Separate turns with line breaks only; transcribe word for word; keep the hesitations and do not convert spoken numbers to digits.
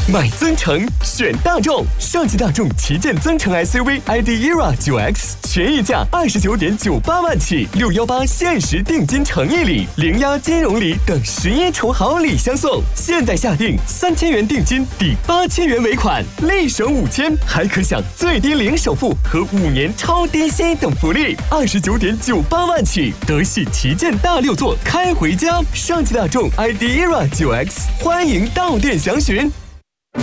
买增程选大众，上汽大众旗舰增程 S U V I D E R A 九 X 全溢价二十九点九八万起，六一八限时定金诚意礼、零押金融礼等十一重好礼相送。现在下定三千元定金抵八千元尾款，立省五千，还可享最低零首付和五年超低息等福利。二十九点九八万起，德系旗舰大六座开回家。上汽大众 I D E R A 九 X 欢迎到店详询。